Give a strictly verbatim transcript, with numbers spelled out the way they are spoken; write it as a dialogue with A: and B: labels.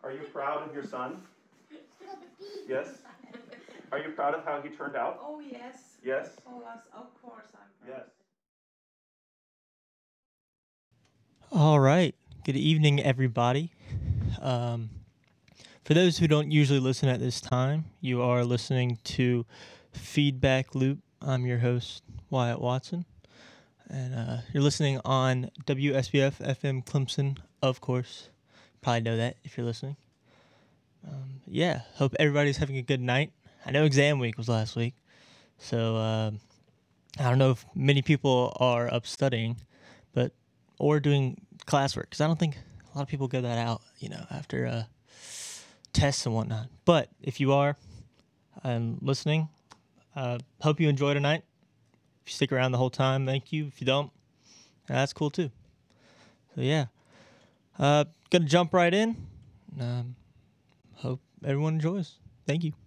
A: Are you proud of your son? Yes? Are you proud of how he turned out?
B: Oh, yes.
A: Yes?
B: Oh, yes, of course I'm proud.
A: Yes.
C: All right. Good evening, everybody. Um, for those who don't usually listen at this time, you are listening to Feedback Loop. I'm your host, Wyatt Watson. And uh, you're listening on W S B F F M Clemson, of course. Probably know that if you're listening. Um, yeah, hope everybody's having a good night. I know exam week was last week, so um, I don't know if many people are up studying, but or doing classwork, because I don't think a lot of people get that out, you know, after uh, tests and whatnot. But if you are um, listening, uh, hope you enjoy tonight. If you stick around the whole time, thank you. If you don't, that's cool too. So yeah, uh, gonna jump right in. Um, hope everyone enjoys. Thank you.